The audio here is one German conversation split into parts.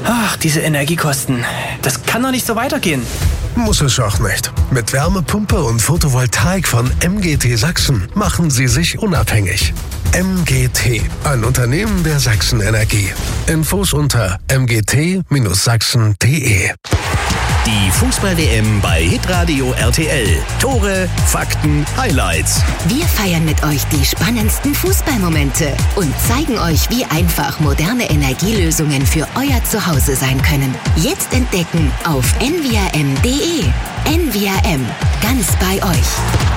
Ach, diese Energiekosten. Das kann doch nicht so weitergehen. Muss es auch nicht. Mit Wärmepumpe und Photovoltaik von MGT Sachsen machen Sie sich unabhängig. MGT, ein Unternehmen der Sachsen Energie. Infos unter mgt-sachsen.de. Die Fußball-WM bei Hitradio RTL. Tore, Fakten, Highlights. Wir feiern mit euch die spannendsten Fußballmomente und zeigen euch, wie einfach moderne Energielösungen für euer Zuhause sein können. Jetzt entdecken auf nvrm.de. NVRM, ganz bei euch.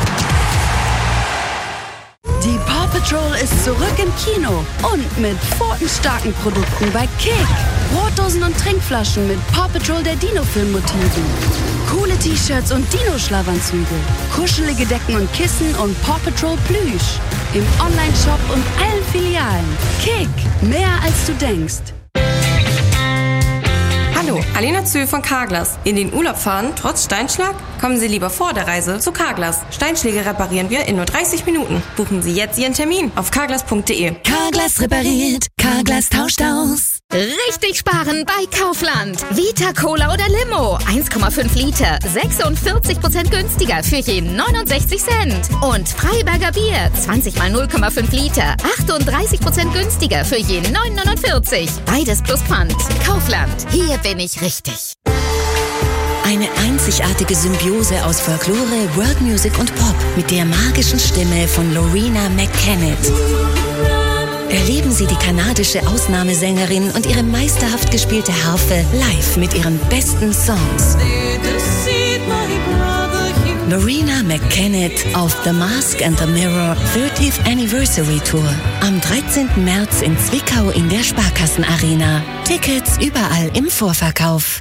Die Paw Patrol ist zurück im Kino und mit pfotenstarken Produkten bei Kick. Brotdosen und Trinkflaschen mit Paw Patrol der Dino-Film-Motiven. Coole T-Shirts und Dino-Schlafanzüge. Kuschelige Decken und Kissen und Paw Patrol Plüsch. Im Online-Shop und allen Filialen. Kick, mehr als du denkst. Hallo, Alena Zöhl von Carglass. In den Urlaub fahren, trotz Steinschlag? Kommen Sie lieber vor der Reise zu Carglass. Steinschläge reparieren wir in nur 30 Minuten. Buchen Sie jetzt Ihren Termin auf carglass.de. Carglass repariert, Carglass tauscht aus. Richtig sparen bei Kaufland. Vita Cola oder Limo. 1,5 Liter. 46% günstiger für je 69 Cent. Und Freiberger Bier. 20 mal 0,5 Liter. 38% günstiger für je 9,49. Beides plus Pfand. Kaufland. Hier bin ich richtig. Eine einzigartige Symbiose aus Folklore, World Music und Pop mit der magischen Stimme von Loreena McKennitt. Erleben Sie die kanadische Ausnahmesängerin und ihre meisterhaft gespielte Harfe live mit ihren besten Songs. Loreena McKennitt auf The Mask and the Mirror 30th Anniversary Tour. Am 13. März in Zwickau in der Sparkassenarena. Tickets überall im Vorverkauf.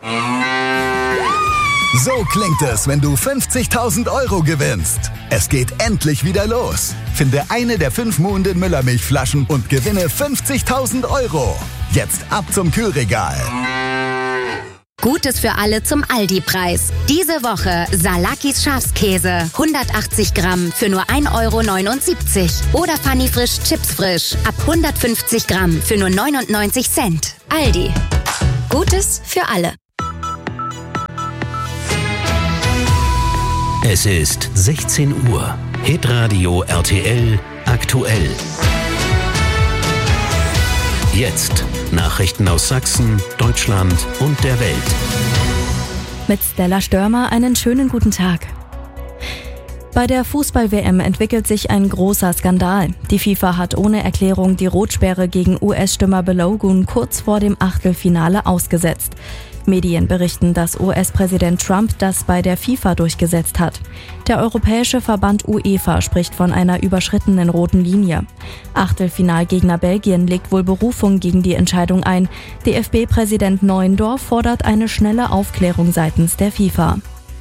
So klingt es, wenn du 50.000 € gewinnst. Es geht endlich wieder los. Finde eine der 5 Muhnden Müllermilchflaschen und gewinne 50.000 €. Jetzt ab zum Kühlregal. Gutes für alle zum Aldi-Preis. Diese Woche Salakis Schafskäse. 180 Gramm für nur 1,79 € Oder Funny Frisch Chips Frisch. Ab 150 Gramm für nur 99 Cent. Aldi. Gutes für alle. Es ist 16 Uhr. Hitradio RTL aktuell. Jetzt Nachrichten aus Sachsen, Deutschland und der Welt. Mit Stella Störmer einen schönen guten Tag. Bei der Fußball-WM entwickelt sich ein großer Skandal. Die FIFA hat ohne Erklärung die Rotsperre gegen US-Stürmer Balogun kurz vor dem Achtelfinale ausgesetzt. Medien berichten, dass US-Präsident Trump das bei der FIFA durchgesetzt hat. Der europäische Verband UEFA spricht von einer überschrittenen roten Linie. Achtelfinalgegner Belgien legt wohl Berufung gegen die Entscheidung ein. DFB-Präsident Neuendorf fordert eine schnelle Aufklärung seitens der FIFA.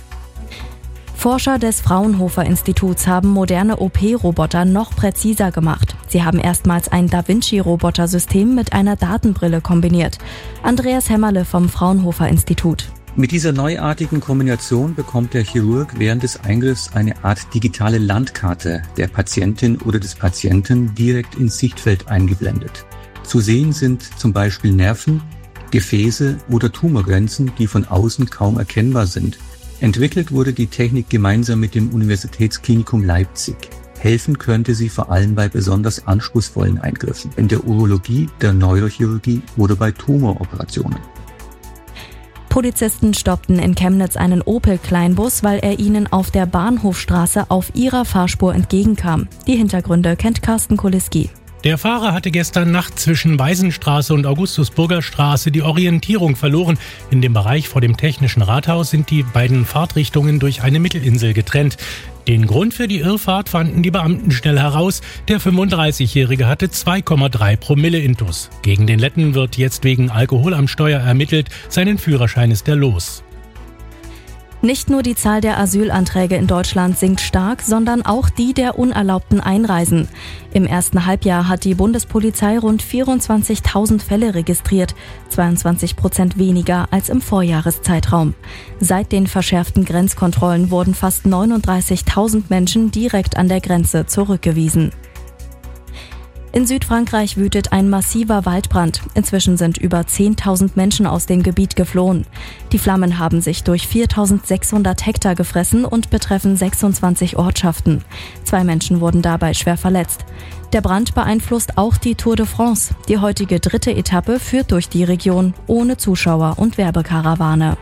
Forscher des Fraunhofer-Instituts haben moderne OP-Roboter noch präziser gemacht. Sie haben erstmals ein Da-Vinci-Roboter-System mit einer Datenbrille kombiniert. Andreas Hämmerle vom Fraunhofer-Institut. Mit dieser neuartigen Kombination bekommt der Chirurg während des Eingriffs eine Art digitale Landkarte der Patientin oder des Patienten direkt ins Sichtfeld eingeblendet. Zu sehen sind zum Beispiel Nerven, Gefäße oder Tumorgrenzen, die von außen kaum erkennbar sind. Entwickelt wurde die Technik gemeinsam mit dem Universitätsklinikum Leipzig. Helfen könnte sie vor allem bei besonders anspruchsvollen Eingriffen in der Urologie, der Neurochirurgie oder bei Tumoroperationen. Polizisten stoppten in Chemnitz einen Opel-Kleinbus, weil er ihnen auf der Bahnhofstraße auf ihrer Fahrspur entgegenkam. Die Hintergründe kennt Carsten Kuliski. Der Fahrer hatte gestern Nacht zwischen Weisenstraße und Augustusburger Straße die Orientierung verloren. In dem Bereich vor dem Technischen Rathaus sind die beiden Fahrtrichtungen durch eine Mittelinsel getrennt. Den Grund für die Irrfahrt fanden die Beamten schnell heraus. Der 35-Jährige hatte 2,3 Promille Intus. Gegen den Letten wird jetzt wegen Alkohol am Steuer ermittelt. Seinen Führerschein ist er los. Nicht nur die Zahl der Asylanträge in Deutschland sinkt stark, sondern auch die der unerlaubten Einreisen. Im ersten Halbjahr hat die Bundespolizei rund 24.000 Fälle registriert, 22% weniger als im Vorjahreszeitraum. Seit den verschärften Grenzkontrollen wurden fast 39.000 Menschen direkt an der Grenze zurückgewiesen. In Südfrankreich wütet ein massiver Waldbrand. Inzwischen sind über 10.000 Menschen aus dem Gebiet geflohen. Die Flammen haben sich durch 4.600 Hektar gefressen und betreffen 26 Ortschaften. 2 Menschen wurden dabei schwer verletzt. Der Brand beeinflusst auch die Tour de France. Die heutige 3. Etappe führt durch die Region ohne Zuschauer und Werbekarawane.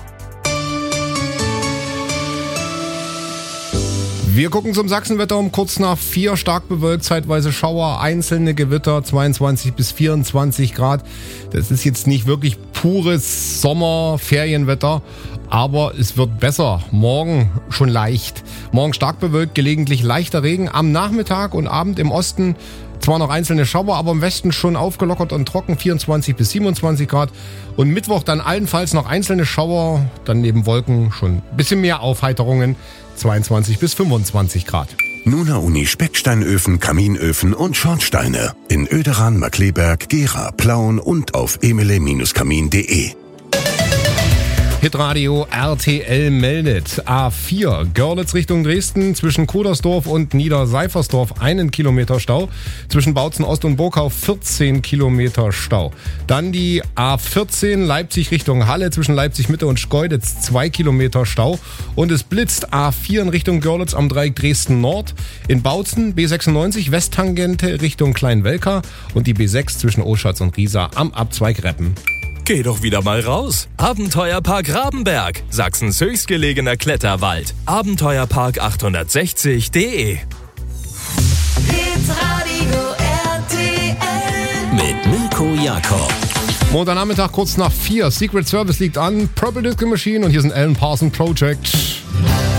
Wir gucken zum Sachsenwetter um kurz nach 4. Stark bewölkt, zeitweise Schauer, einzelne Gewitter, 22 bis 24 Grad. Das ist jetzt nicht wirklich pures Sommer-Ferienwetter, aber es wird besser. Morgen schon leicht. Morgen stark bewölkt, gelegentlich leichter Regen. Am Nachmittag und Abend im Osten zwar noch einzelne Schauer, aber im Westen schon aufgelockert und trocken, 24 bis 27 Grad. Und Mittwoch dann allenfalls noch einzelne Schauer, dann neben Wolken schon ein bisschen mehr Aufheiterungen, 22 bis 25 Grad. Nuna Uni Specksteinöfen, Kaminöfen und Schornsteine. In Oederan, Markleberg, Gera, Plauen und auf emele-kamin.de. Hitradio RTL meldet. A4 Görlitz Richtung Dresden zwischen Kudersdorf und Niederseifersdorf 1 Kilometer Stau. Zwischen Bautzen Ost und Burgau 14 Kilometer Stau. Dann die A14 Leipzig Richtung Halle zwischen Leipzig Mitte und Schkeuditz 2 Kilometer Stau. Und es blitzt A4 in Richtung Görlitz am Dreieck Dresden Nord. In Bautzen B96 Westtangente Richtung Kleinwelka und die B6 zwischen Oschatz und Riesa am Abzweig Reppen. Geh doch wieder mal raus. Abenteuerpark Rabenberg, Sachsens höchstgelegener Kletterwald. Abenteuerpark860.de. Hitradio RTL mit Mirko Jakob. Montagnachmittag kurz nach 4. Secret Service liegt an. Purple Disco Machine und hier sind Alan Parsons Project.